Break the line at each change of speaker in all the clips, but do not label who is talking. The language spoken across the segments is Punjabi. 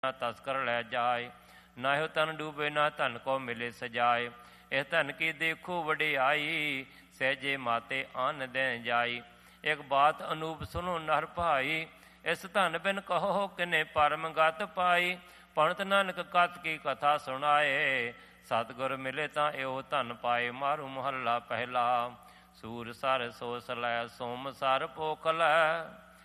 ਨਾ ਤਸਕਰ ਲੈ ਜਾਏ। ਨਾਹਿਓ ਤਨ ਡੂਬੇ ਨਾ ਧਨ ਕੋ ਮਿਲੇ ਸਜਾਏ। ਇਹ ਧਨ ਕੀ ਦੇਖੋ ਵਡਿਆਈ, ਸਹਿਜੇ ਮਾਤੇ ਅੰਨ ਦੇ ਜਾਈ। ਇੱਕ ਬਾਤ ਅਨੂਪ ਸੁਣੋ ਨਰ ਭਾਈ, ਇਸ ਧਨ ਬਿਨ ਕਹੋ ਕਿਨੇ ਪਰਮ ਗਤ ਪਾਈ। ਪੰਡਤ ਨਾਨਕ ਕਤ ਕੀ ਕਥਾ ਸੁਣਾਏ, ਸਤਿਗੁਰ ਮਿਲੇ ਤਾਂ ਇਹੋ ਧਨ ਪਾਏ। ਮਾਰੂ ਮਹੱਲਾ ਪਹਿਲਾ। ਸੂਰ ਸਰ ਸੋਸ ਲੈ ਸੋਮ ਸਰ ਪੋਖ ਲੈ।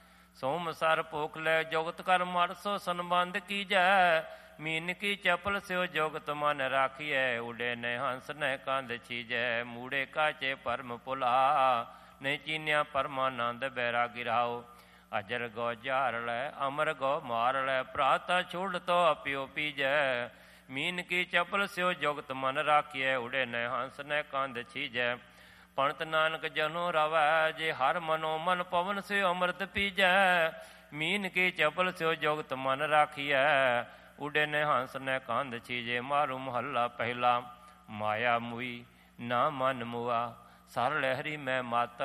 ਸੋਮ ਸਰ ਪੋਖ ਲੈ ਜੁਗਤ ਕਰ ਮਰ ਸੋ ਸੰਬੰਧ ਕੀਜੈ। ਮੀਨ ਕੀ ਚਪਲ ਸਿਓ ਜੁਗਤ ਮਨ ਰਾਖੀਐ। ਉਡੇ ਨੇ ਹੰਸ ਨੇ ਕੰਧ ਛੀਜੈ। ਮੂੜੇ ਕਾਚੇ ਪਰਮ ਭੁਲਾ, ਨਹੀਂ ਚੀਨਿਆ ਪਰਮਾਨੰਦ ਬੈਰਾਗੀ ਰਾਓ। ਅਜਰ ਗੋ ਜਾਰ ਲੈ ਅਮਰ ਗੋ ਮਾਰ ਲੈ, ਭਰਾਤਾ ਛੁੱਟ ਤੋ ਅਪਿਓ ਪੀਜੈ। ਮੀਨ ਕੀ ਚਪਲ ਸਿਓ ਜੁਗਤ ਮਨ ਰਾਖੀਐ। ਉਡੇ ਨੇ ਹੰਸ ਨੇ ਕੰਧ ਛੀਜੈ। ਪੰਡਤ ਨਾਨਕ ਜਨੋ ਰਵੈ, ਜੇ ਹਰ ਮਨੋ ਮਨ ਪਵਨ ਸਿਓ ਅੰਮ੍ਰਿਤ ਪੀਜੈ। ਮੀਨ ਕੀ ਚਪਲ ਸਿਓ ਜੁਗਤ ਮਨ ਰਾਖੀਐ। ਉਡੇ ਨੇ ਹੰਸ ਨੇ ਕੰਧ ਛੀਜੇ। ਮਾਰੂ ਮਹੱਲਾ ਪਹਿਲਾ। ਮਾਇਆ ਮੁਈ ਨਾ ਮਨ ਮੁਆ, ਸਰ ਲਹਿਰੀ ਮੈਂ ਮਤ।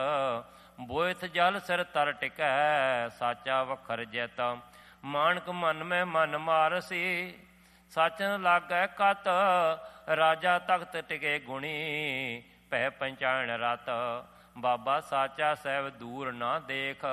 ਬੋਇਥ ਜਲ ਸਿਰ ਤਰ ਟਿਕੈ, ਸਾਚਾ ਵਖਰ ਜੈਤ। ਮਾਨਕ ਮਨ ਮੈਂ ਮਨ ਮਾਰਸੀ, ਸਚਨ ਲਾਗੈ ਕਤ। ਰਾਜਾ ਤਖਤ ਟਿਕੇ ਗੁਣੀ, ਭੈ ਪੰਚਾਇਣ ਰਤ। ਬਾਬਾ ਸਾਚਾ ਸਹਿਬ ਦੂਰ ਨਾ ਦੇਖ,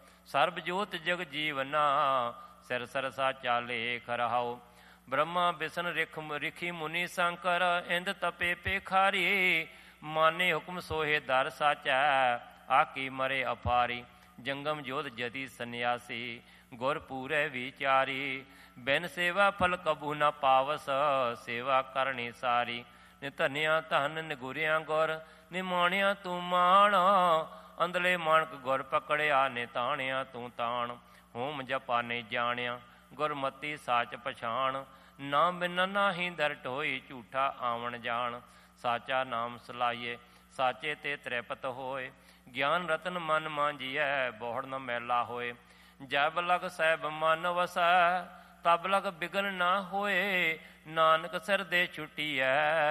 ਸਰਬ ਜੋਤ ਜਗ ਜੀਵਨਾ। ਸਿਰ ਸਰ ਸਾਚਾ ਲੇਖ ਰਹਾਓ। ਬ੍ਰਹਮਾ ਬਿਸ਼ਨ ਰਿਖੀ ਮੁਨੀ ਸ਼ੰਕਰ, ਇੰਦ ਤਪੇ ਪੇਖਾਰੀ। ਮਾਨੇ ਹੁਕਮ ਸੋਹੇ ਦਰ ਸਾਚੈ, ਆਕੀ ਮਰੇ ਅਫਾਰੀ। ਜੰਗਮ ਜੋਤ ਜਤੀ ਸੰਨਿਆਸੀ, ਗੁਰ ਪੂਰੇ ਵਿਚਾਰੀ। ਬਿਨ ਸੇਵਾ ਫਲ ਕਬੂ ਨਾ ਪਾਵਸ, ਸੇਵਾ ਕਰਨੀ ਸਾਰੀ। ਨਿ ਧਨਿਆ ਧਨ ਨਿਗੁਰਿਆ ਗੁਰ, ਨਿਮਾਣਿਆ ਤੂੰ ਮਾਣ। ਅੰਦਲੇ ਮਾਣਕ ਗੁਰ ਪਕੜਿਆ, ਨੇ ਤਾਣਿਆ ਤੂੰ ਤਾਣ। ਹੋਮ ਜਪਾ ਨੇ ਜਾਣਿਆ, ਗੁਰਮਤੀ ਸਾਚ ਪਛਾਣ। ਨਾ ਬਿਨ ਨਾਹੀ ਦਰ ਢੋਈ, ਝੂਠਾ ਆਵਣ ਜਾਣ। ਸਾਚਾ ਨਾਮ ਸਲਾਈਏ, ਸਾਚੇ ਤੇ ਤ੍ਰਿਪਤ ਹੋਏ। ਗਿਆਨ ਰਤਨ ਮਨ ਮਾਂਜੀਐ, ਬੋਹੜ ਨ ਮੈਲਾ ਹੋਏ। ਜਬ ਲਗ ਸਹਿਬ ਮਨ ਵਸੈ, ਤਬ ਲਗ ਬਿਗਨ ਨਾ ਹੋਏ। ਨਾਨਕ ਸਿਰ ਦੇ ਛੁੱਟੀਐ,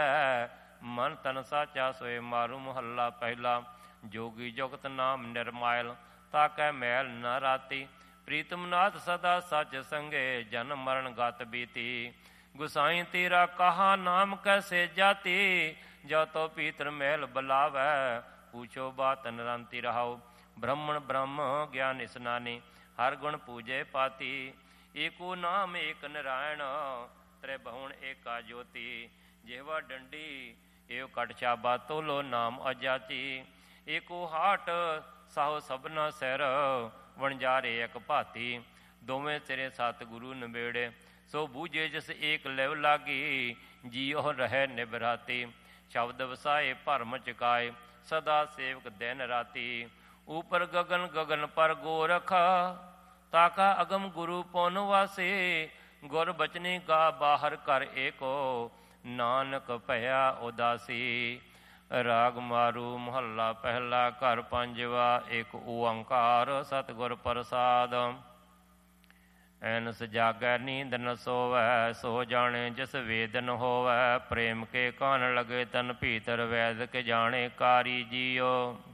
ਮਨ ਤਨ ਸਾਚਾ ਸੋਏ। ਮਾਰੂ ਮਹੱਲਾ ਪਹਿਲਾ। ਜੋਗੀ ਜੁਗਤ ਨਾਮ ਨਿਰਮਾਇਲ, ਤਾਕੈ ਮੈਲ ਨ ਰਾਤੀ। ਪ੍ਰੀਤਮ ਨਾਥ ਸਦਾ ਸਚ ਸੰਗੇ, ਜਨਮ ਮਰਨ ਗਤ ਬੀਤੀ। ਗੁਸਾਈ ਤੇਰਾ ਕਹਾ ਨਾਮ ਕੈਸੇ ਜਾਤੀ। ਜੋ ਤੋ ਪੀਤਰ ਮਹਿਲ ਬੁਲਾਵੈ, पूछो बात निरंती रहाओ। ब्रह्मण ब्रह्म ज्ञान स्नानी, हर गुण पूजे पाती। एको नाम एक नारायण, त्रिभुवन एका ज्योति। जेवा डंडी एव कटछाबा, तोलो नाम अजाची। एको हाट साहो सबना सिर, वणजारे एक भाती। दोवें सिरे सतगुरु नबेड़े, सो बूझे जिस एक लिव लागी। जीओ रहे निबराती, शब्द वसाए भरम चुकाए। सदा सेवक दिन राती। ऊपर गगन गगन पर गोरख, ताका अगम गुरु पौन वासे। गुर बचनी गा बाहर कर एको, नानक भया उदासी। राग मारू महला पहला। घर पंजवा। एक ओंकार सतगुर प्रसाद। ऐनस जागै नींद न सोवै, सो जाने जिस वेदन होवै। प्रेम के कान लगे तन भीतर, वैद के जाने कारी जियो।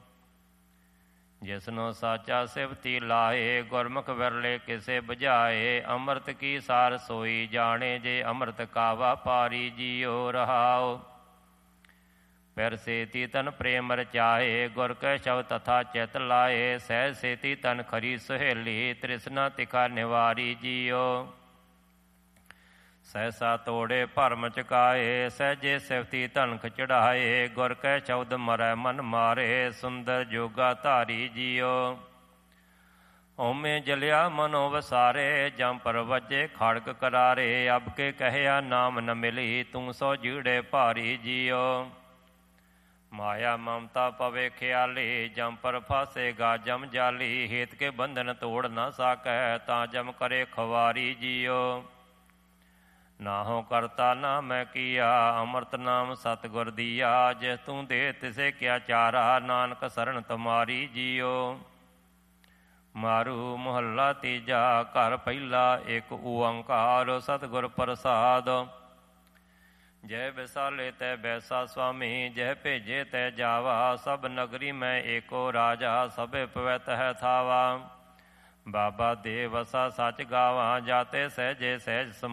जिसनो साचा सिवती लाए, गुरमुख विरले किसे बुझाए। अमृत की सार सोई जाने, जे अमृत कावा पारी जियो रहाओ। फिर सेती तन प्रेम रचाए, गुर कै शब्द तथा चित लाए। सहज सेती तन खरी सुहेली, तृष्णा तिखा निवारी जियो। सहसा तोड़े भरम चुकाए, सहजे सिवती तनख चढ़ाए। गुर कै शब्द मरै मन मारे, सुंदर जोगा धारी जियो। ओमे जलिया मनो वसारे, जम पर वजे खड़ग करारे। अब के कहया नाम न मिली, तू सो जीड़े भारी जियो। माया ममता पवे ख्याली, जम पर फासेगा जम जाली। हेत के बंधन तोड़ न साकै, ता जम करे खवारी जियो। ना हो करता ना मैं किया, अमृत नाम सतगुर दिया। जिस तू दे तिसे क्या चारा, नानक शरण तुम्हारी जियो। मारू मोहल्ला तीजा। घर पहला। एक ओंकार सतगुर प्रसाद। जय विसाले तै बैसा स्वामी, जय भेजे तै जावा। सब नगरी में एको राजा, सबे पवैत है थावा। ਬਾਬਾ ਦੇਵ ਵਸਾ ਸੱਚ ਗਾਵਾਂ, ਜਾਤੇ ਸਹਿਜੇ ਸਹਿਜ